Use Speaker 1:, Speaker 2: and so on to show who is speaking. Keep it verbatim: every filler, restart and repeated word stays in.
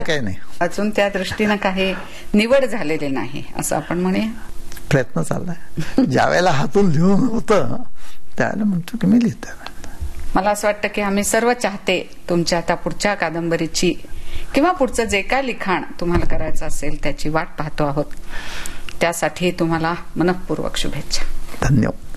Speaker 1: काही नाही,
Speaker 2: अजून त्या दृष्टीनं काही निवड झालेली नाही असं आपण म्हणूया.
Speaker 1: प्रयत्न चाललाय. ज्या वेळेला हातून लिहून होतं त्यावेळेला म्हणतो की मी लिहितो.
Speaker 2: मला असं वाटतं की आम्ही सर्व चाहते तुमच्या आता पुढच्या कादंबरीची किंवा पुढचं जे काय लिखाण तुम्हाला करायचं असेल त्याची वाट पाहतो आहोत. त्यासाठी तुम्हाला मनःपूर्वक शुभेच्छा.
Speaker 1: धन्यवाद.